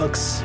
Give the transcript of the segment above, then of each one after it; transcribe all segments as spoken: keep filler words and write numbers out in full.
Vox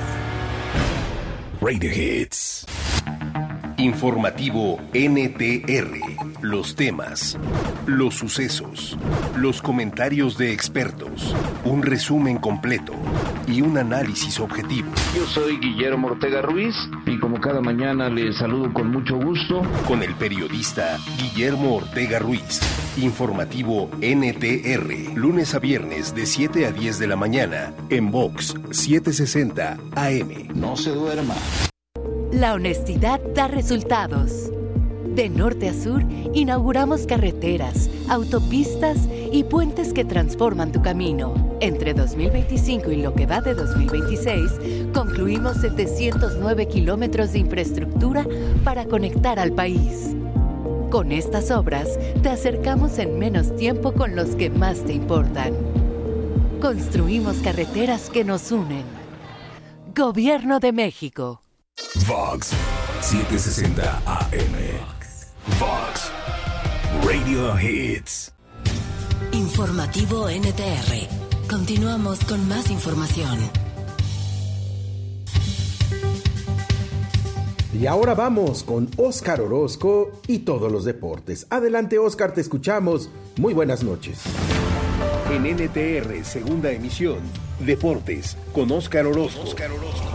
Radio Hits. Informativo N T R. Los temas, los sucesos, los comentarios de expertos, un resumen completo y un análisis objetivo. Yo soy Guillermo Ortega Ruiz y como cada mañana les saludo con mucho gusto. Con el periodista Guillermo Ortega Ruiz. Informativo N T R. Lunes a viernes de siete a diez de la mañana en Vox setecientos sesenta A M. No se duerma. La honestidad da resultados. De norte a sur, inauguramos carreteras, autopistas y puentes que transforman tu camino. Entre dos mil veinticinco y lo que va de dos mil veintiséis, concluimos setecientos nueve kilómetros de infraestructura para conectar al país. Con estas obras, te acercamos en menos tiempo con los que más te importan. Construimos carreteras que nos unen. Gobierno de México. Vox setecientos sesenta A M. Vox Radio Hits. Informativo N T R. Continuamos con más información. Y ahora vamos con Óscar Orozco y todos los deportes. Adelante, Óscar, te escuchamos. Muy buenas noches. En N T R, segunda emisión, Deportes, con Óscar Orozco. Óscar Orozco.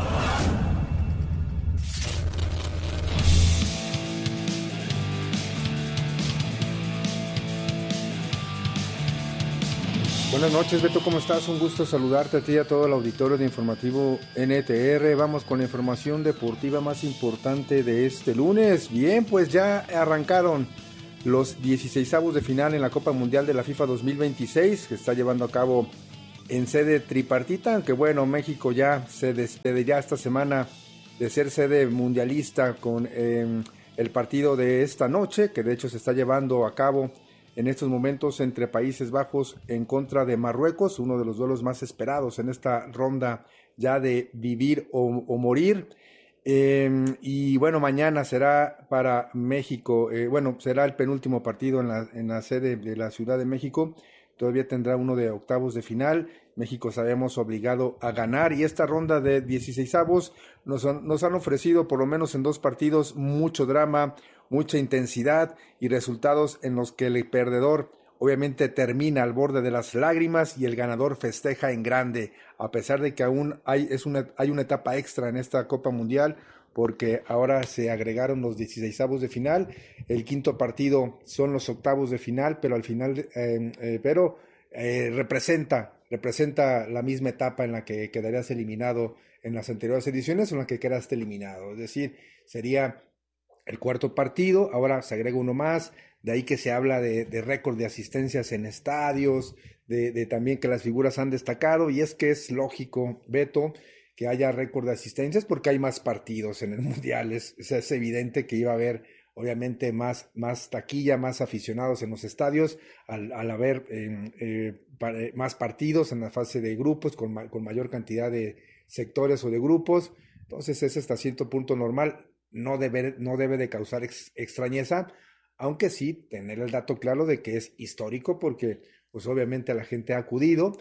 Buenas noches, Beto, ¿cómo estás? Un gusto saludarte a ti y a todo el auditorio de Informativo N T R. Vamos con la información deportiva más importante de este lunes. Bien, pues ya arrancaron los dieciseisavos de final en la Copa Mundial de la FIFA dos mil veintiséis, que está llevando a cabo en sede tripartita, aunque bueno, México ya se despedirá esta semana de ser sede mundialista con eh, el partido de esta noche, que de hecho se está llevando a cabo en estos momentos entre Países Bajos en contra de Marruecos, uno de los duelos más esperados en esta ronda ya de vivir o, o morir. Eh, y bueno, mañana será para México, eh, bueno, será el penúltimo partido en la, en la sede de la Ciudad de México. Todavía tendrá uno de octavos de final. México sabemos obligado a ganar, y esta ronda de dieciseisavos nos han, nos han ofrecido por lo menos en dos partidos mucho drama, mucha intensidad y resultados en los que el perdedor obviamente termina al borde de las lágrimas y el ganador festeja en grande, a pesar de que aún hay, es una, hay una etapa extra en esta Copa Mundial, porque ahora se agregaron los dieciseisavos de final. El quinto partido son los octavos de final, pero al final, eh, eh, pero eh, representa, representa la misma etapa en la que quedarías eliminado en las anteriores ediciones o en la que quedaste eliminado. Es decir, sería el cuarto partido, ahora se agrega uno más, de ahí que se habla de, de récord de asistencias en estadios, de, de también que las figuras han destacado, y es que es lógico, Beto, que haya récord de asistencias porque hay más partidos en el Mundial. Es, es evidente que iba a haber obviamente más, más taquilla, más aficionados en los estadios al, al haber eh, eh, pa, más partidos en la fase de grupos con, ma, con mayor cantidad de sectores o de grupos. Entonces es hasta cierto punto normal, no debe, no debe de causar ex, extrañeza, aunque sí tener el dato claro de que es histórico porque pues obviamente la gente ha acudido.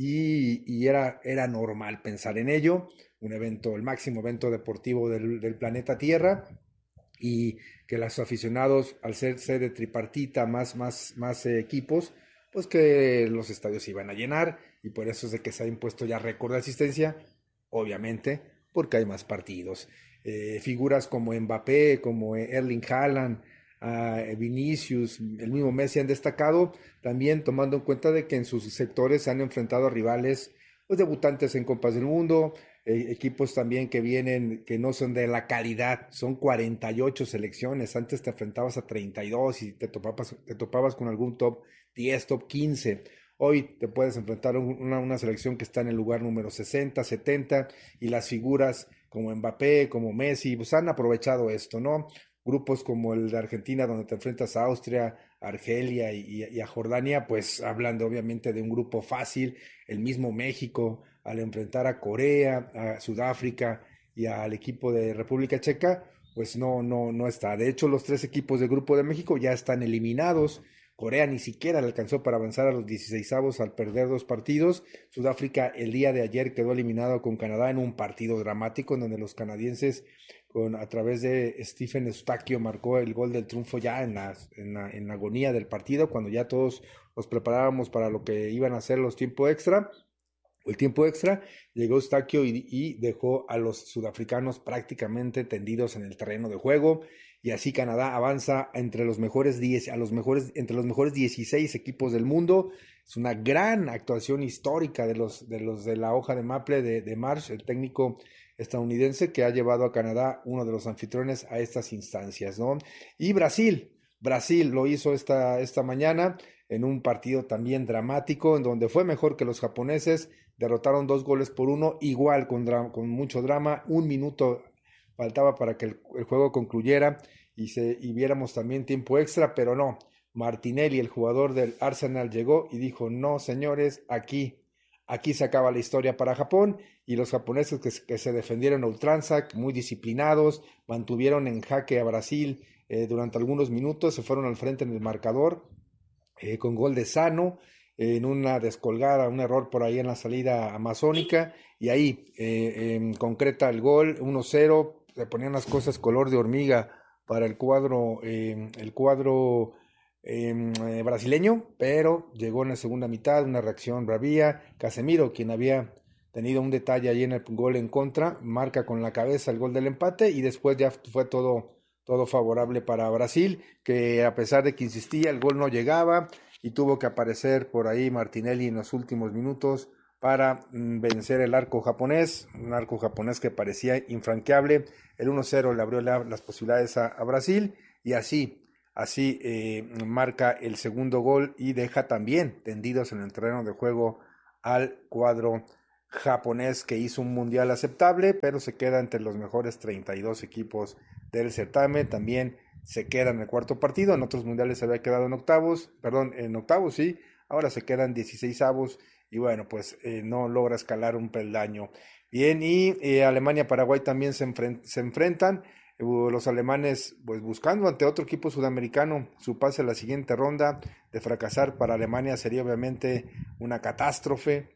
Y, y era, era normal pensar en ello, un evento, el máximo evento deportivo del, del planeta Tierra, y que los aficionados, al ser sede tripartita, más, más, más eh, equipos, pues que los estadios se iban a llenar, y por eso es de que se ha impuesto ya récord de asistencia, obviamente, porque hay más partidos. Eh, figuras como Mbappé, como Erling Haaland, Uh, Vinicius, el mismo Messi han destacado, también tomando en cuenta de que en sus sectores se han enfrentado a rivales, pues debutantes en Copas del Mundo, eh, equipos también que vienen, que no son de la calidad, son cuarenta y ocho selecciones, antes te enfrentabas a treinta y dos y te topabas, te topabas con algún top diez, top quince, hoy te puedes enfrentar a una, una selección que está en el lugar número sesenta, setenta, y las figuras como Mbappé, como Messi, pues han aprovechado esto, ¿no? Grupos como el de Argentina, donde te enfrentas a Austria, Argelia y, y a Jordania, pues hablan de, obviamente de un grupo fácil. El mismo México, al enfrentar a Corea, a Sudáfrica y al equipo de República Checa, pues no, no, no está. De hecho, los tres equipos del Grupo de México ya están eliminados, Corea ni siquiera le alcanzó para avanzar a los dieciseisavos al perder dos partidos. Sudáfrica el día de ayer quedó eliminado con Canadá en un partido dramático en donde los canadienses con, a través de Stephen Eustáquio marcó el gol del triunfo ya en la, en, la, en la agonía del partido, cuando ya todos nos preparábamos para lo que iban a ser los tiempos extra. El tiempo extra, llegó Eustáquio y, y dejó a los sudafricanos prácticamente tendidos en el terreno de juego, y así Canadá avanza entre los mejores diez, a los mejores, entre los mejores dieciséis equipos del mundo. Es una gran actuación histórica de los de, los de la hoja de maple de, de Marsh, el técnico estadounidense que ha llevado a Canadá, uno de los anfitriones, a estas instancias, ¿no? Y Brasil, Brasil lo hizo esta, esta mañana en un partido también dramático, en donde fue mejor que los japoneses, derrotaron dos goles por uno, igual con, dra- con mucho drama, un minuto faltaba para que el, el juego concluyera y, se, y viéramos también tiempo extra, pero no, Martinelli, el jugador del Arsenal, llegó y dijo, no señores, aquí, aquí se acaba la historia para Japón, y los japoneses que, que se defendieron a ultranza, muy disciplinados, mantuvieron en jaque a Brasil eh, durante algunos minutos, se fueron al frente en el marcador, eh, con gol de Sano, eh, en una descolgada, un error por ahí en la salida amazónica, y ahí eh, eh, concreta el gol, uno cero, se ponían las cosas color de hormiga para el cuadro, eh, el cuadro eh, eh, brasileño, pero llegó en la segunda mitad una reacción bravía. Casemiro, quien había tenido un detalle ahí en el gol en contra, marca con la cabeza el gol del empate, y después ya fue todo, todo favorable para Brasil, que a pesar de que insistía, el gol no llegaba, y tuvo que aparecer por ahí Martinelli en los últimos minutos para mm, vencer el arco japonés, un arco japonés que parecía infranqueable. El uno cero le abrió la, las posibilidades a, a Brasil, y así, así eh, marca el segundo gol y deja también tendidos en el terreno de juego al cuadro japonés, que hizo un mundial aceptable, pero se queda entre los mejores treinta y dos equipos del certamen. También se queda en el cuarto partido, en otros mundiales se había quedado en octavos, perdón, en octavos sí, ahora se quedan dieciseisavos, y bueno, pues eh, no logra escalar un peldaño. Bien, y eh, Alemania-Paraguay también se, enfrent- se enfrentan, uh, los alemanes pues buscando ante otro equipo sudamericano su pase a la siguiente ronda. De fracasar para Alemania sería obviamente una catástrofe,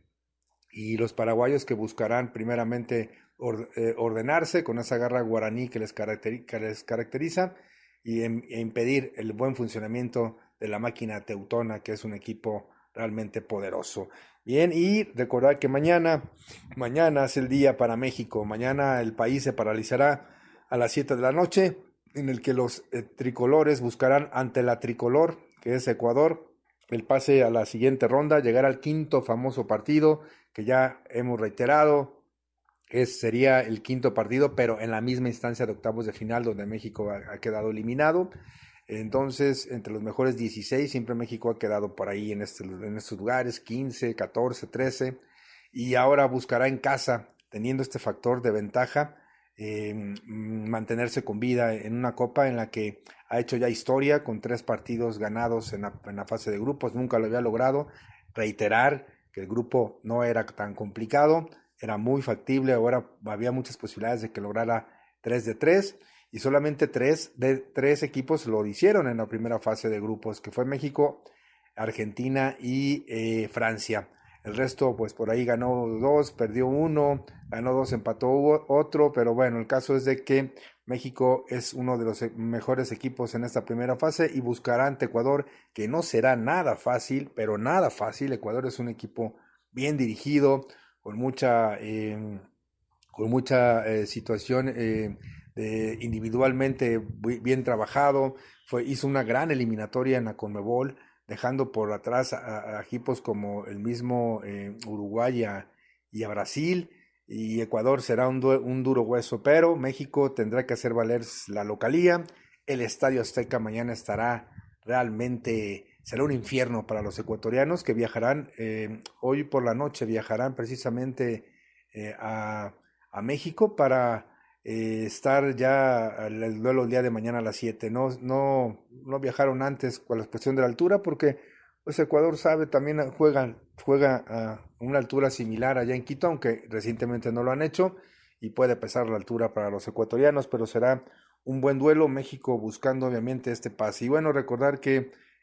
y los paraguayos que buscarán primeramente or- eh, ordenarse con esa garra guaraní que les, caracteri- que les caracteriza, y em- e impedir el buen funcionamiento de la máquina teutona, que es un equipo realmente poderoso. Bien, y recordar que mañana, mañana es el día para México. Mañana el país se paralizará a las siete de la noche, en el que los eh, tricolores buscarán ante la tricolor, que es Ecuador, el pase a la siguiente ronda, llegar al quinto famoso partido, que ya hemos reiterado, es, sería el quinto partido, pero en la misma instancia de octavos de final, donde México ha, ha quedado eliminado. Entonces, entre los mejores dieciséis, siempre México ha quedado por ahí en, este, en estos lugares, quince, catorce, trece, y ahora buscará en casa, teniendo este factor de ventaja, eh, mantenerse con vida en una copa en la que ha hecho ya historia, con tres partidos ganados en la, en la fase de grupos. Nunca lo había logrado. Reiterar que el grupo no era tan complicado, era muy factible, ahora había muchas posibilidades de que lograra tres de tres, y solamente tres de tres equipos lo hicieron en la primera fase de grupos, que fue México, Argentina y eh, Francia. El resto, pues por ahí ganó dos, perdió uno, ganó dos, empató otro, pero bueno, el caso es de que México es uno de los mejores equipos en esta primera fase, y buscará ante Ecuador, que no será nada fácil, pero nada fácil. Ecuador es un equipo bien dirigido, con mucha, eh, con mucha eh, situación eh, de individualmente bien trabajado. Fue, hizo una gran eliminatoria en la CONMEBOL, dejando por atrás a, a equipos como el mismo eh, Uruguay a, y a Brasil, y Ecuador será un, du- un duro hueso, pero México tendrá que hacer valer la localía. El Estadio Azteca mañana estará realmente, será un infierno para los ecuatorianos, que viajarán, eh, hoy por la noche viajarán precisamente eh, a, a México para eh, estar ya al el duelo el día de mañana a las siete. No, no, no viajaron antes con la cuestión de la altura, porque pues Ecuador sabe, también juega, juega a una altura similar allá en Quito, aunque recientemente no lo han hecho, y puede pesar la altura para los ecuatorianos, pero será un buen duelo. México buscando obviamente este pase. Y bueno, recordar que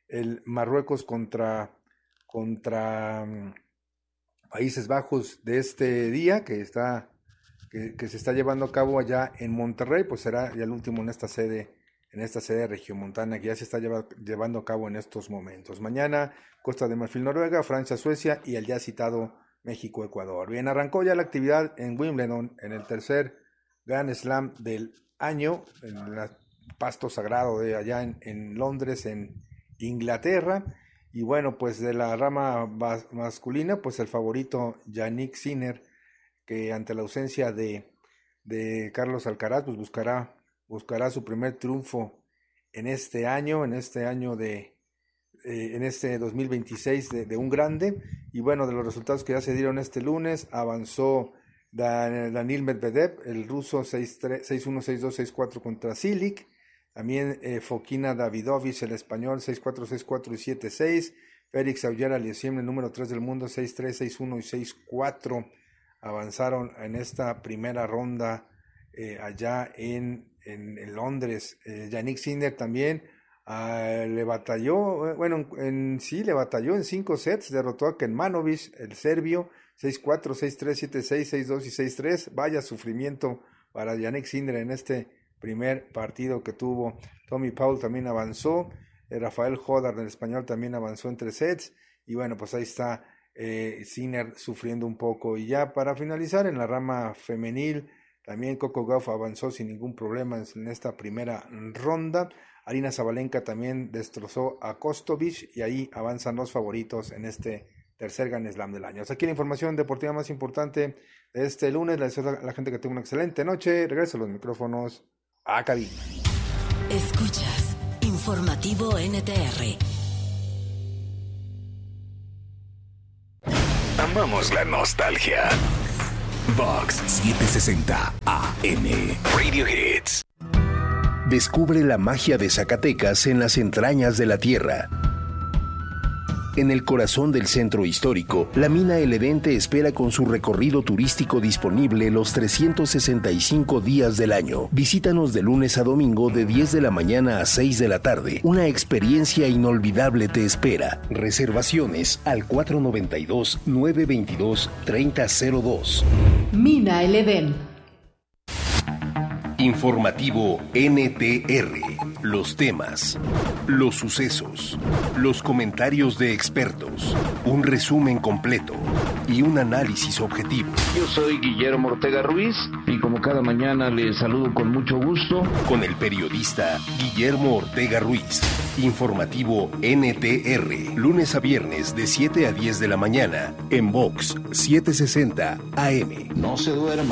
el Marruecos contra, contra um, Países Bajos de este día, que está que, que se está llevando a cabo allá en Monterrey, pues será ya el último en esta sede, en esta sede regiomontana que ya se está lleva, llevando a cabo en estos momentos. Mañana Costa de Marfil, Noruega, Francia, Suecia y el ya citado México, Ecuador. Bien, arrancó ya la actividad en Wimbledon, en el tercer Grand Slam del año, en el pasto sagrado de allá en, en Londres, en Inglaterra. Y bueno, pues de la rama mas- masculina, pues el favorito Jannik Sinner, que ante la ausencia de, de Carlos Alcaraz, pues buscará, buscará su primer triunfo en este año, en este año de, eh, en este dos mil veintiséis de, de un grande. Y bueno, de los resultados que ya se dieron este lunes, avanzó Dan, Daniil Medvedev, el ruso seis uno, seis dos, seis cuatro contra Cilic. También eh, Fokina Davidovich, el español, seis cuatro, seis cuatro y siete seis. Félix Auger-Aliassime, el número tres del mundo, seis tres, seis uno y seis cuatro. Avanzaron en esta primera ronda eh, allá en, en, en Londres. Eh, Jannik Sinner también uh, le batalló, bueno, en, en, sí, le batalló en cinco sets, derrotó a Kecmanovic, el serbio, seis cuatro, seis tres, siete seis, seis dos y seis tres. Vaya sufrimiento para Jannik Sinner en este primer partido que tuvo. Tommy Paul también avanzó, eh, Rafael Jodar del español también avanzó en tres sets, y bueno, pues ahí está eh, Sinner sufriendo un poco. Y ya para finalizar, en la rama femenil, también Coco Gauff avanzó sin ningún problema en esta primera ronda. Aryna Sabalenka también destrozó a Kostovich, y ahí avanzan los favoritos en este tercer Grand Slam del año. Hasta aquí la información deportiva más importante de este lunes. Les deseo a la gente que tenga una excelente noche. Regreso a los micrófonos a cabina. Escuchas Informativo N T R. Amamos la nostalgia. Vox setecientos sesenta A M Radio Hits. Descubre la magia de Zacatecas en las entrañas de la tierra. En el corazón del centro histórico, la mina El Edén te espera con su recorrido turístico disponible los trescientos sesenta y cinco días del año. Visítanos de lunes a domingo de diez de la mañana a seis de la tarde. Una experiencia inolvidable te espera. Reservaciones al cuatro noventa y dos, nueve veintidós, treinta cero dos. Mina El Edén. Informativo N T R. Los temas, los sucesos, los comentarios de expertos, un resumen completo y un análisis objetivo. Yo soy Guillermo Ortega Ruiz y como cada mañana les saludo con mucho gusto. Con el periodista Guillermo Ortega Ruiz. Informativo N T R. Lunes a viernes de siete a diez de la mañana en Vox setecientos sesenta A M. No se duerma.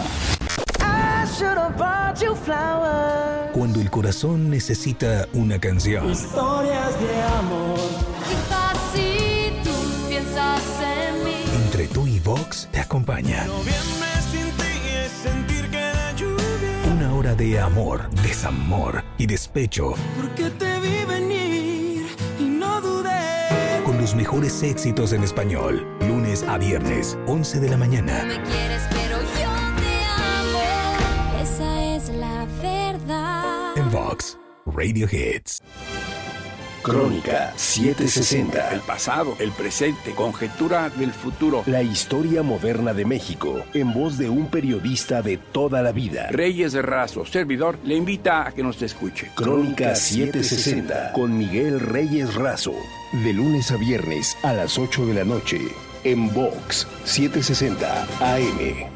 Cuando el corazón necesita una canción. Historias de amor. Quizás si tú piensas en mí. Entre tú y Vox te acompaña. Noviembre sin ti es sentir que la lluvia. Una hora de amor, desamor y despecho. Porque te vi venir y no dudé. Con los mejores éxitos en español. Lunes a viernes, once de la mañana. No me quieres, pero yo te amo. Esa es la verdad. En Vox Radio Hits. Crónica setecientos sesenta. El pasado, el presente, conjetura del futuro. La historia moderna de México, en voz de un periodista de toda la vida. Reyes Razo, servidor, le invita a que nos escuche. Crónica setecientos sesenta, con Miguel Reyes Razo. De lunes a viernes a las ocho de la noche, en Vox setecientos sesenta A M.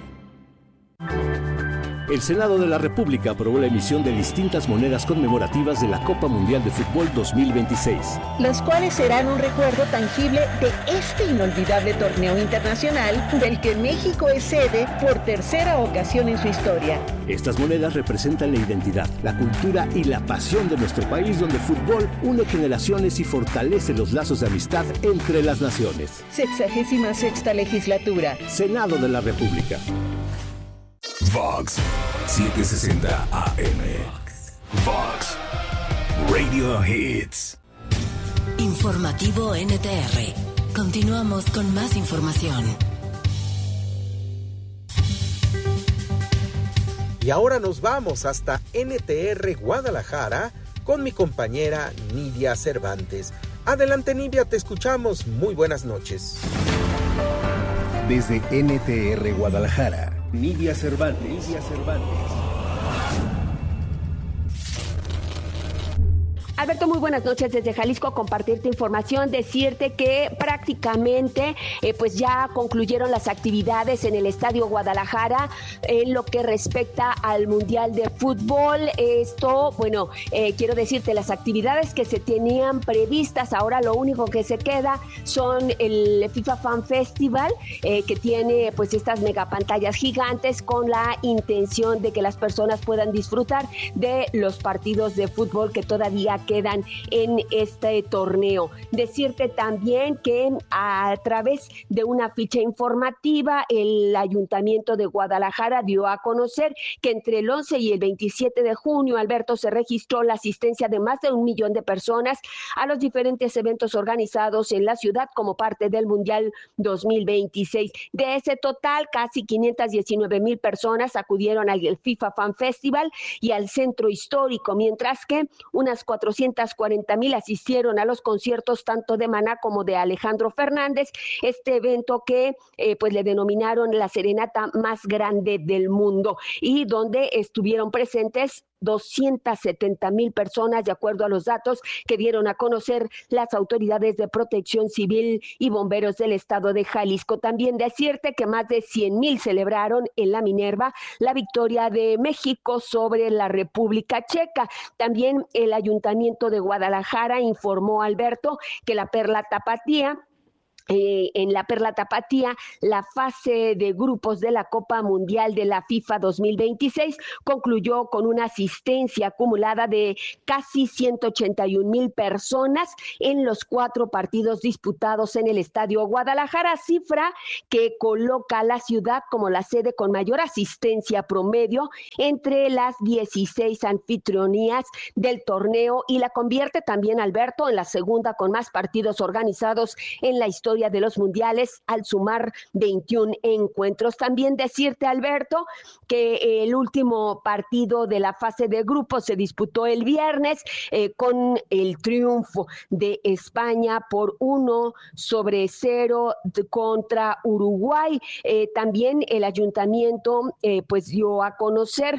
El Senado de la República aprobó la emisión de distintas monedas conmemorativas de la Copa Mundial de Fútbol dos mil veintiséis. Las cuales serán un recuerdo tangible de este inolvidable torneo internacional del que México es sede por tercera ocasión en su historia. Estas monedas representan la identidad, la cultura y la pasión de nuestro país, donde el fútbol une generaciones y fortalece los lazos de amistad entre las naciones. Sexagésima sexta legislatura. Senado de la República. Vox setecientos sesenta A M. Vox Radio Hits. Informativo N T R. Continuamos con más información. Y ahora nos vamos hasta N T R Guadalajara con mi compañera Nidia Cervantes. Adelante, Nidia, te escuchamos. Muy buenas noches. Desde N T R Guadalajara, Nidia Cervantes. Nidia Cervantes. Alberto, muy buenas noches desde Jalisco, compartirte información, decirte que prácticamente eh, pues ya concluyeron las actividades en el Estadio Guadalajara en lo que respecta al Mundial de Fútbol. Esto, bueno, eh, quiero decirte, las actividades que se tenían previstas, ahora lo único que se queda son el FIFA Fan Festival, eh, que tiene pues estas megapantallas gigantes con la intención de que las personas puedan disfrutar de los partidos de fútbol que todavía quedan en este torneo. Decirte también que a través de una ficha informativa, el Ayuntamiento de Guadalajara dio a conocer que entre el once y el veintisiete de junio, Alberto, se registró la asistencia de más de un millón de personas a los diferentes eventos organizados en la ciudad como parte del Mundial dos mil veintiséis. De ese total, casi quinientas diecinueve mil personas acudieron al FIFA Fan Festival y al Centro Histórico, mientras que unas cuatrocientas cuarenta mil asistieron a los conciertos tanto de Maná como de Alejandro Fernández, este evento que eh, pues le denominaron la serenata más grande del mundo y donde estuvieron presentes doscientas setenta mil personas, de acuerdo a los datos que dieron a conocer las autoridades de Protección Civil y bomberos del estado de Jalisco. También decirte que más de cien mil celebraron en la Minerva la victoria de México sobre la República Checa. También el Ayuntamiento de Guadalajara informó, Alberto, que la Perla Tapatía Eh, en la Perla Tapatía, la fase de grupos de la Copa Mundial de la FIFA dos mil veintiséis concluyó con una asistencia acumulada de casi ciento ochenta y un mil personas en los cuatro partidos disputados en el Estadio Guadalajara, cifra que coloca a la ciudad como la sede con mayor asistencia promedio entre las dieciséis anfitrionías del torneo y la convierte también, Alberto, en la segunda con más partidos organizados en la historia de los mundiales al sumar veintiún encuentros. También decirte, Alberto, que el último partido de la fase de grupos se disputó el viernes eh, con el triunfo de España por uno sobre cero contra Uruguay. Eh, también el ayuntamiento eh, pues dio a conocer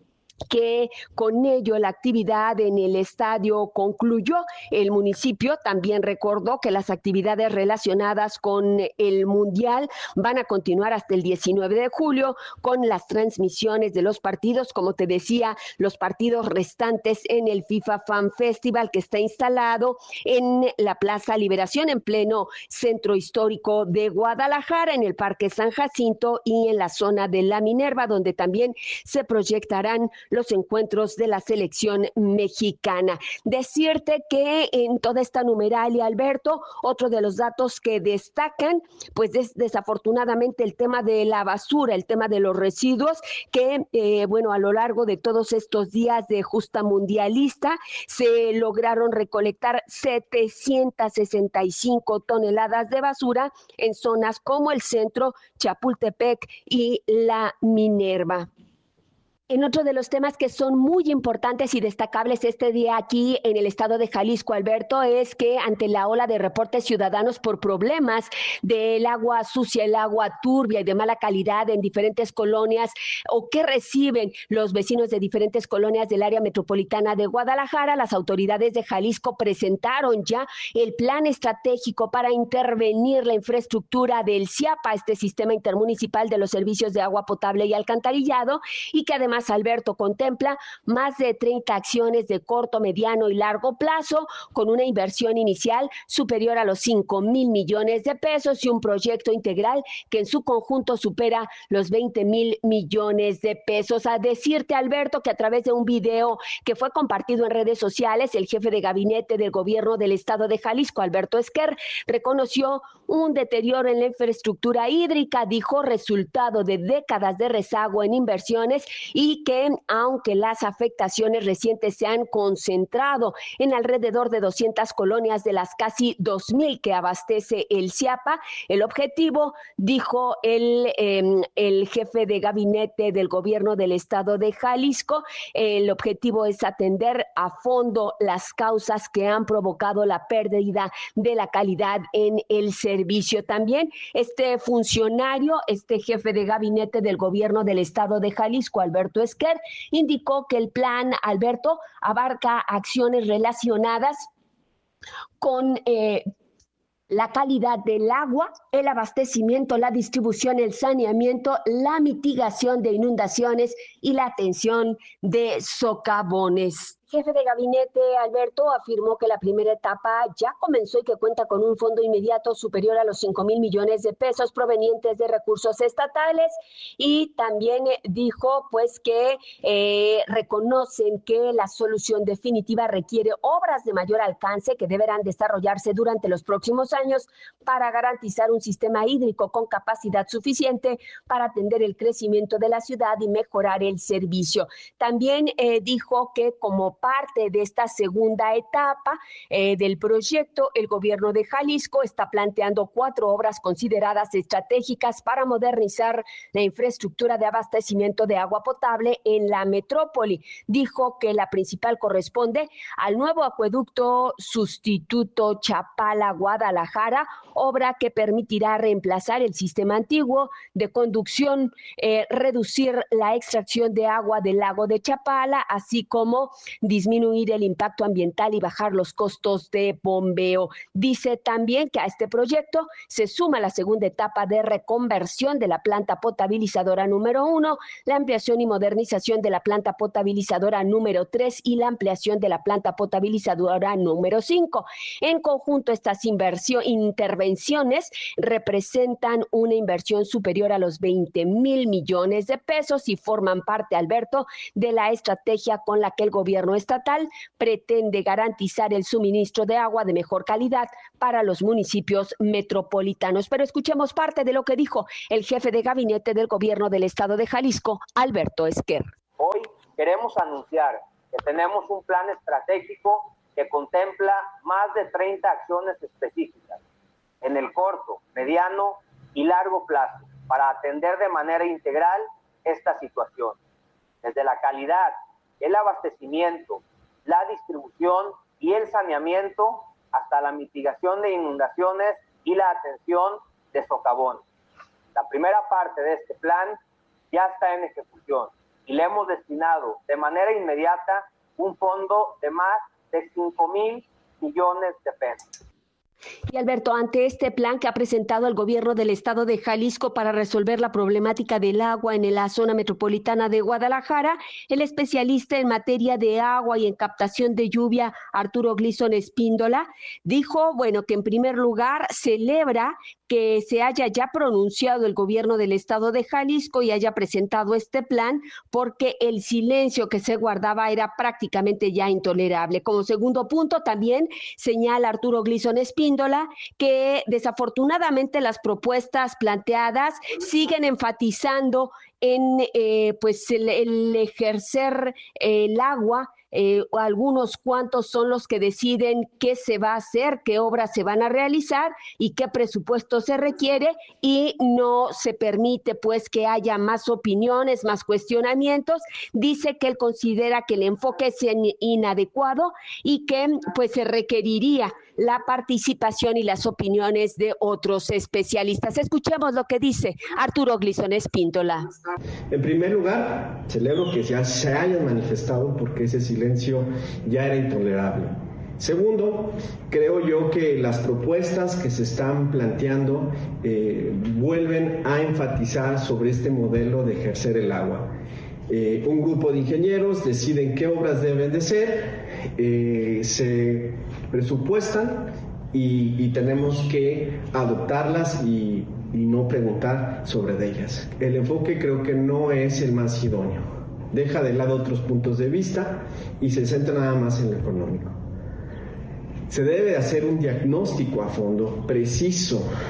que con ello la actividad en el estadio concluyó. El municipio también recordó que las actividades relacionadas con el Mundial van a continuar hasta el diecinueve de julio con las transmisiones de los partidos, como te decía, los partidos restantes en el FIFA Fan Festival que está instalado en la Plaza Liberación en pleno centro histórico de Guadalajara, en el Parque San Jacinto y en la zona de la Minerva, donde también se proyectarán los encuentros de la selección mexicana. Decirte que en toda esta numeralia, Alberto, otro de los datos que destacan, pues es desafortunadamente el tema de la basura, el tema de los residuos, que eh, bueno, a lo largo de todos estos días de justa mundialista, se lograron recolectar setecientas sesenta y cinco toneladas de basura en zonas como el centro, Chapultepec y la Minerva. En otro de los temas que son muy importantes y destacables este día aquí en el estado de Jalisco, Alberto, es que ante la ola de reportes ciudadanos por problemas del agua sucia, el agua turbia y de mala calidad en diferentes colonias o que reciben los vecinos de diferentes colonias del área metropolitana de Guadalajara, las autoridades de Jalisco presentaron ya el plan estratégico para intervenir la infraestructura del SIAPA, este sistema intermunicipal de los servicios de agua potable y alcantarillado, y que además, Alberto, contempla más de treinta acciones de corto, mediano y largo plazo con una inversión inicial superior a los cinco mil millones de pesos y un proyecto integral que en su conjunto supera los veinte mil millones de pesos. A decirte, Alberto, que a través de un video que fue compartido en redes sociales, el jefe de gabinete del gobierno del estado de Jalisco, Alberto Esquer, reconoció un deterioro en la infraestructura hídrica, dijo, resultado de décadas de rezago en inversiones y y que aunque las afectaciones recientes se han concentrado en alrededor de doscientas colonias de las casi dos mil que abastece el CIAPA, el objetivo, dijo el, eh, el jefe de gabinete del gobierno del estado de Jalisco, el objetivo es atender a fondo las causas que han provocado la pérdida de la calidad en el servicio. También este funcionario, este jefe de gabinete del gobierno del estado de Jalisco, Alberto Esquer, indicó que el plan, Alberto, abarca acciones relacionadas con eh, la calidad del agua, el abastecimiento, la distribución, el saneamiento, la mitigación de inundaciones y la atención de socavones. El jefe de gabinete, Alberto, afirmó que la primera etapa ya comenzó y que cuenta con un fondo inmediato superior a los cinco mil millones de pesos provenientes de recursos estatales, y también dijo pues que eh, reconocen que la solución definitiva requiere obras de mayor alcance que deberán desarrollarse durante los próximos años para garantizar un sistema hídrico con capacidad suficiente para atender el crecimiento de la ciudad y mejorar el servicio. También eh, dijo que como parte de esta segunda etapa eh, del proyecto, el gobierno de Jalisco está planteando cuatro obras consideradas estratégicas para modernizar la infraestructura de abastecimiento de agua potable en la metrópoli. Dijo que la principal corresponde al nuevo acueducto sustituto Chapala-Guadalajara, obra que permitirá reemplazar el sistema antiguo de conducción, eh, reducir la extracción de agua del lago de Chapala, así como disminuir el impacto ambiental y bajar los costos de bombeo. Dice también que a este proyecto se suma la segunda etapa de reconversión de la planta potabilizadora número uno, la ampliación y modernización de la planta potabilizadora número tres y la ampliación de la planta potabilizadora número cinco. En conjunto, estas inversión, intervenciones representan una inversión superior a los veinte mil millones de pesos y forman parte, Alberto, de la estrategia con la que el gobierno estatal pretende garantizar el suministro de agua de mejor calidad para los municipios metropolitanos. Pero escuchemos parte de lo que dijo el jefe de gabinete del gobierno del estado de Jalisco, Alberto Esquer. Hoy queremos anunciar que tenemos un plan estratégico que contempla más de treinta acciones específicas en el corto, mediano y largo plazo para atender de manera integral esta situación, desde la calidad, el abastecimiento, la distribución y el saneamiento hasta la mitigación de inundaciones y la atención de socavones. La primera parte de este plan ya está en ejecución y le hemos destinado de manera inmediata un fondo de más de cinco mil millones de pesos. Y Alberto, ante este plan que ha presentado el gobierno del estado de Jalisco para resolver la problemática del agua en la zona metropolitana de Guadalajara, el especialista en materia de agua y en captación de lluvia, Arturo Gleason Espíndola, dijo, bueno, que en primer lugar celebra que se haya ya pronunciado el gobierno del estado de Jalisco y haya presentado este plan, porque el silencio que se guardaba era prácticamente ya intolerable. Como segundo punto, también señala Arturo Gleason Espíndola que desafortunadamente las propuestas planteadas siguen enfatizando en eh, pues el, el ejercer eh, el agua. Eh, algunos cuantos son los que deciden qué se va a hacer, qué obras se van a realizar y qué presupuesto se requiere, y no se permite pues que haya más opiniones, más cuestionamientos. Dice que él considera que el enfoque es inadecuado y que pues se requeriría la participación y las opiniones de otros especialistas. Escuchemos lo que dice Arturo Gleason Espíndola. En primer lugar, celebro que ya se hayan manifestado porque ese silencio ya era intolerable. Segundo, creo yo que las propuestas que se están planteando eh, vuelven a enfatizar sobre este modelo de ejercer el agua. Eh, un grupo de ingenieros deciden qué obras deben de ser, eh, se presupuestan y, y tenemos que adoptarlas y, y no preguntar sobre de ellas. El enfoque creo que no es el más idóneo. Deja de lado otros puntos de vista y se centra nada más en lo económico. Se debe hacer un diagnóstico a fondo, preciso,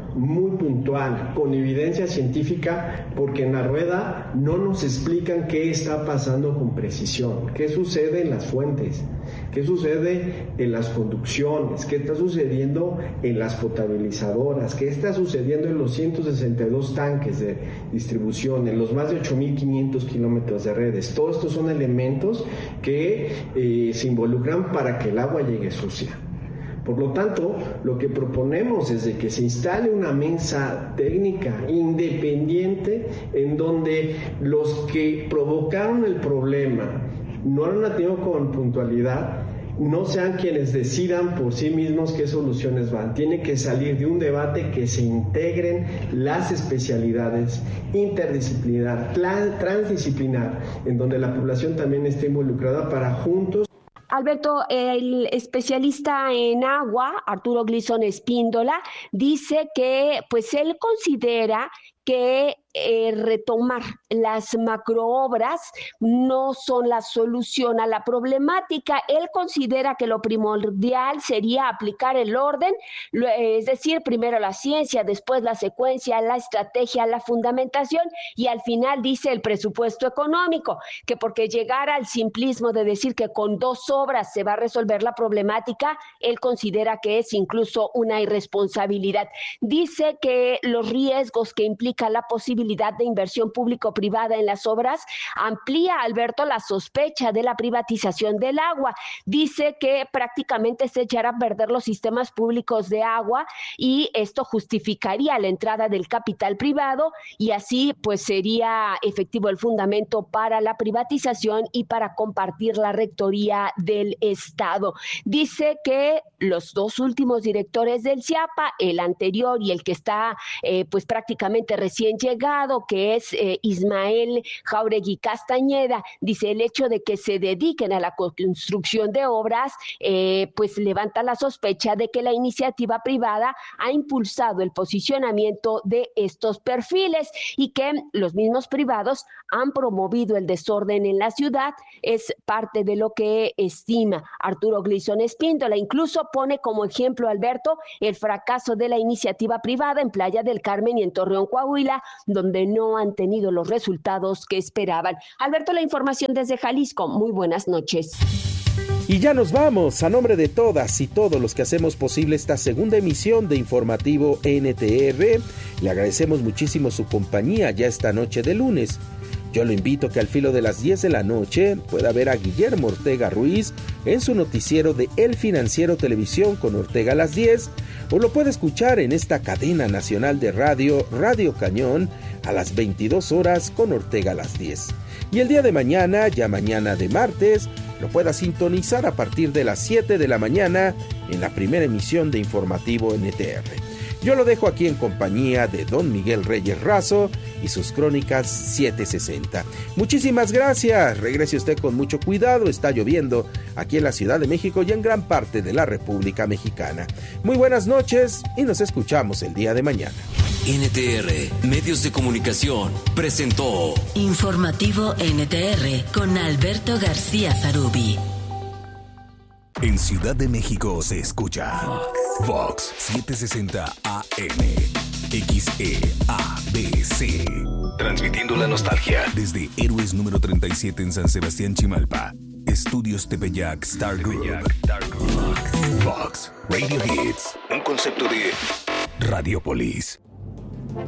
muy puntual, con evidencia científica, porque en la rueda no nos explican qué está pasando con precisión, qué sucede en las fuentes, qué sucede en las conducciones, qué está sucediendo en las potabilizadoras, qué está sucediendo en los ciento sesenta y dos tanques de distribución, en los más de ocho mil quinientos kilómetros de redes. Todos estos son elementos que eh, se involucran para que el agua llegue sucia. Por lo tanto, lo que proponemos es de que se instale una mesa técnica independiente en donde los que provocaron el problema no lo han atendido con puntualidad, no sean quienes decidan por sí mismos qué soluciones van. Tiene que salir de un debate que se integren las especialidades interdisciplinar, transdisciplinar, en donde la población también esté involucrada para juntos. Alberto, el especialista en agua, Arturo Gleason Espíndola, dice que pues él considera que eh, retomar las macroobras no son la solución a la problemática. Él considera que lo primordial sería aplicar el orden, es decir, primero la ciencia, después la secuencia, la estrategia, la fundamentación y al final dice el presupuesto económico, que porque llegar al simplismo de decir que con dos obras se va a resolver la problemática, él considera que es incluso una irresponsabilidad. Dice que los riesgos que implica la posibilidad de inversión público-privada en las obras amplía, Alberto, la sospecha de la privatización del agua. Dice que prácticamente se echará a perder los sistemas públicos de agua y esto justificaría la entrada del capital privado y así pues sería efectivo el fundamento para la privatización y para compartir la rectoría del Estado. Dice que los dos últimos directores del CIAPA, el anterior y el que está eh, pues prácticamente recién llegado, que es eh, Ismael Jáuregui Castañeda, dice el hecho de que se dediquen a la construcción de obras, eh, pues levanta la sospecha de que la iniciativa privada ha impulsado el posicionamiento de estos perfiles y que los mismos privados han promovido el desorden en la ciudad. Es parte de lo que estima Arturo Gleason Espíndola. Incluso pone como ejemplo, Alberto, el fracaso de la iniciativa privada en Playa del Carmen y en Torreón, Coahuila, donde no han tenido los resultados que esperaban. Alberto, la información desde Jalisco. Muy buenas noches. Y ya nos vamos. A nombre de todas y todos los que hacemos posible esta segunda emisión de Informativo N T R, le agradecemos muchísimo su compañía ya esta noche de lunes. Yo lo invito a que al filo de las diez de la noche pueda ver a Guillermo Ortega Ruiz en su noticiero de El Financiero Televisión con Ortega a las diez, o lo puede escuchar en esta cadena nacional de radio, Radio Cañón, a las veintidós horas con Ortega a las diez. Y el día de mañana, ya mañana de martes, lo pueda sintonizar a partir de las siete de la mañana en la primera emisión de Informativo N T R. Yo lo dejo aquí en compañía de don Miguel Reyes Razo y sus crónicas siete sesenta. Muchísimas gracias. Regrese usted con mucho cuidado. Está lloviendo aquí en la Ciudad de México y en gran parte de la República Mexicana. Muy buenas noches y nos escuchamos el día de mañana. N T R, Medios de Comunicación, presentó Informativo N T R con Alberto García Zarubi. En Ciudad de México se escucha Vox setecientos sesenta A M, X E A B C. Transmitiendo la nostalgia desde Héroes número treinta y siete en San Sebastián, Chimalpa. Estudios Tepeyac Star Group. Vox Radio Hits, un concepto de Radiopolis.